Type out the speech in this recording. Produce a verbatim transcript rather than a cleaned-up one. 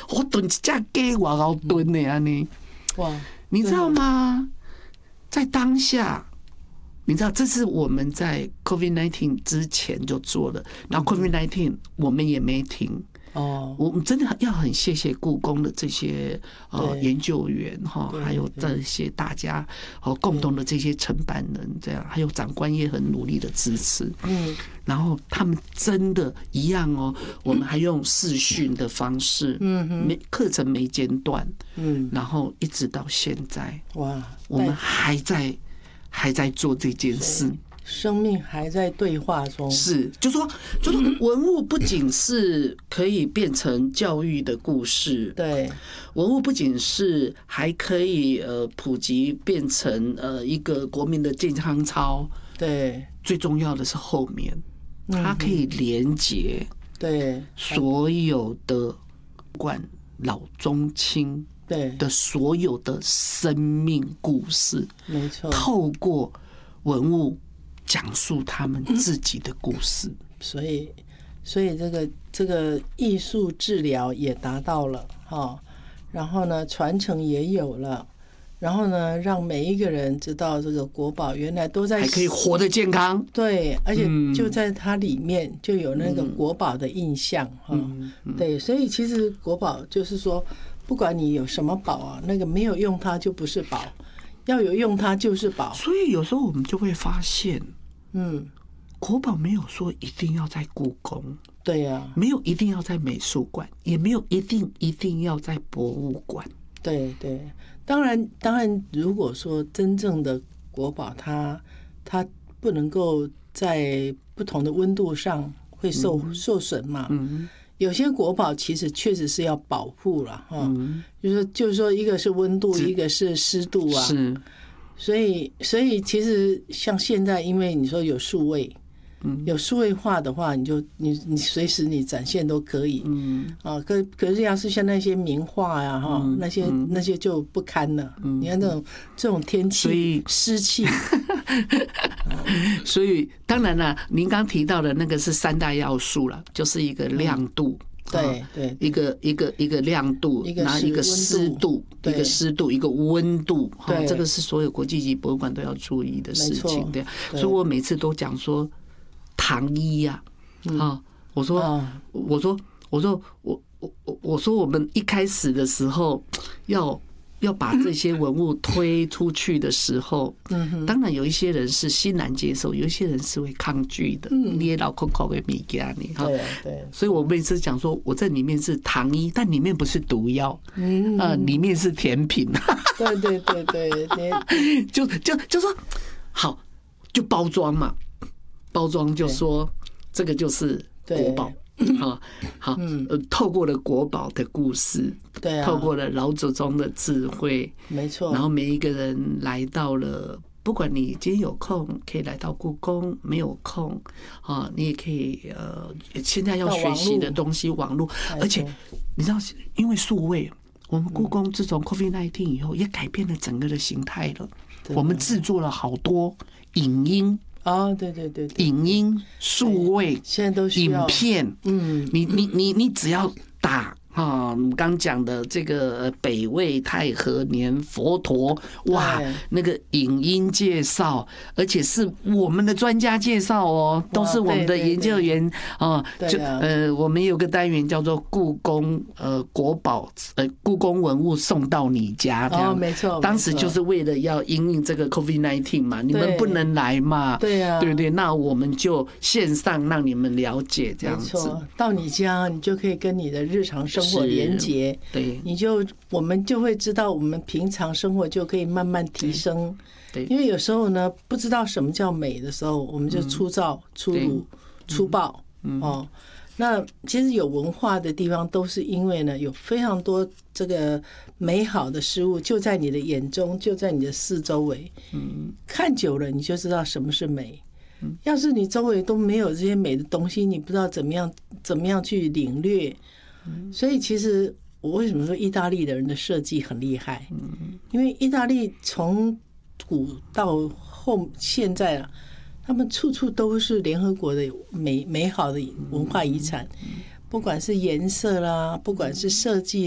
我炖一只鸡外高炖的安尼，哇！你知道吗？在当下，你知道这是我们在 COVID 十九 之前就做的，然后 COVID 十九 我们也没停。哦，我们真的要很谢谢故宫的这些呃研究员哈，还有这些大家哦共同的这些承办人，这样还有长官也很努力的支持。嗯，然后他们真的一样哦，我们还用视讯的方式，嗯，没课程没间断，嗯，然后一直到现在，哇，我们还在还在做这件事。 生命还在对话中， 是，就说，就说文物不仅是可以变成教育的故事， 对， 文物不仅是还可以呃普及变成呃一个国民的健康操， 对， 最重要的是后面，它可以连接对所有的不管老中青对的所有的生命故事， 没错， 透过文物。讲述他们自己的故事， 所以，所以这个这个艺术治疗也达到了哈，然后呢，传承也有了，然后呢，让每一个人知道这个国宝原来都在还可以活得健康， 对，而且就在它里面就有那个国宝的印象哈，对，所以其实国宝就是说，不管你有什么宝啊，那个没有用它就不是宝，要有用它就是宝， 所以有时候我们就会发现。 嗯， 国宝没有说一定要在故宫， 对呀、啊， 没有一定要在美术馆，也没有一定一定要在博物馆。 对对，当然当然，如果说真正的国宝它，它它不能够在不同的温度上会受、嗯、受损嘛。嗯，有些国宝其实确实是要保护了哈，嗯、就是就是说，一个是温度，一个是湿度啊。 是。 所以，所以其实像现在，因为你说有数位，嗯，有数位化的话，你就你你随时你展现都可以，嗯啊，可可是要是像那些名画呀，哈，那些那些就不堪了。你看这种这种天气湿气， 所以当然了，您刚提到的那个是三大要素了，就是一个亮度。 对对， 一个一个一个亮度，然后一个湿度，一个湿度，一个温度，哈，这个是所有国际级博物馆都要注意的事情，对。所以我每次都讲说，糖衣呀，啊，我说，我说，我说，我我我我说，我们一开始的时候要。要把这些文物推出去的时候，当然有一些人是欣然接受，有一些人是会抗拒的。你也老空口的米给你哈，对，所以我每次讲说，我这里面是糖衣，但里面不是毒药，嗯，呃，里面是甜品。 对对对对对，就就就说好，就包装嘛，包装就说这个就是国宝。好好，呃，透过了国宝的故事， 对啊， 透过了老祖宗的智慧， 没错。 然后每一个人来到了，不管你今天有空可以来到故宫，没有空啊，你也可以呃，现在要学习的东西，网络，而且你知道，因为数位，我们故宫自从 COVID 十九 以后，也改变了整个的形态了。我们制作了好多影音。 哦，对对对， 影音、数位， 现在都需要影片，嗯，你你你你只要打啊，我们刚讲的这个北魏太和年佛陀，哇，那个影音介绍，而且是我们的专家介绍哦，都是我们的研究员啊，就呃，我们有个单元叫做故宫呃国宝呃故宫文物送到你家，这样没错， 当时就是为了要因应这个 COVID 十九 嘛，你们不能来嘛， 对呀， 对不对？那我们就线上让你们了解这样子， 到你家你就可以跟你的日常生活连结， 对， 你就我们就会知道，我们平常生活就可以慢慢提升。对，因为有时候呢，不知道什么叫美的时候，我们就粗糙、粗鲁、粗暴哦。那其实有文化的地方，都是因为呢，有非常多这个美好的事物就在你的眼中，就在你的四周围。嗯，看久了你就知道什么是美。要是你周围都没有这些美的东西，你不知道怎么样怎么样去领略。所以其实我为什么说意大利的人的设计很厉害？因为意大利从古到后现在啊，他们处处都是联合国的美美好的文化遗产，不管是颜色啦，不管是设计。